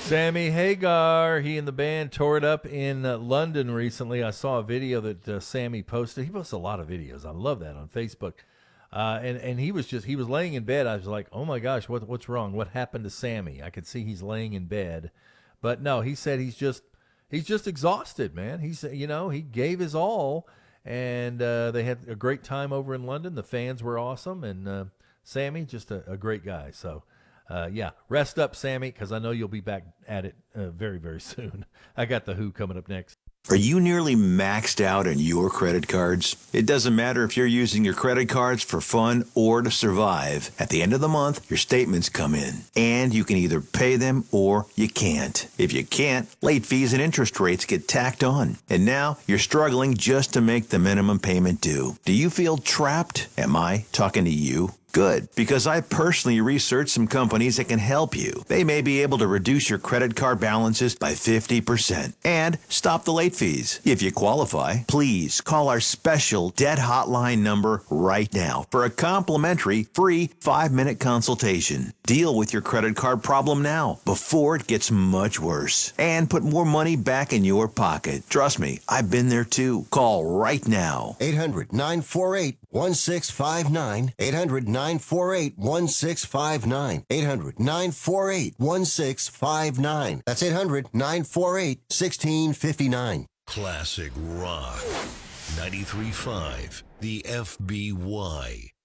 Sammy Hagar, he and the band tore it up in London recently. I saw a video that Sammy posted. He posts a lot of videos. I love that on Facebook. And he was laying in bed. I was like, oh my gosh, what's wrong? What happened to Sammy? I could see he's laying in bed, but no, he said he's just exhausted, man. He gave his all, and they had a great time over in London. The fans were awesome, and Sammy just a great guy. So. Yeah, rest up, Sammy, because I know you'll be back at it very, very soon. I got The Who coming up next. Are you nearly maxed out on your credit cards? It doesn't matter if you're using your credit cards for fun or to survive. At the end of the month, your statements come in, and you can either pay them or you can't. If you can't, late fees and interest rates get tacked on. And now you're struggling just to make the minimum payment due. Do you feel trapped? Am I talking to you? Good, because I personally researched some companies that can help you. They may be able to reduce your credit card balances by 50% and stop the late fees. If you qualify, please call our special debt hotline number right now for a complimentary free 5-minute consultation. Deal with your credit card problem now before it gets much worse and put more money back in your pocket. Trust me, I've been there too. Call right now. 800-948-1659. 800-948-1659. 800-948-1659. That's 800-948-1659. Classic Rock 93.5, the FBY.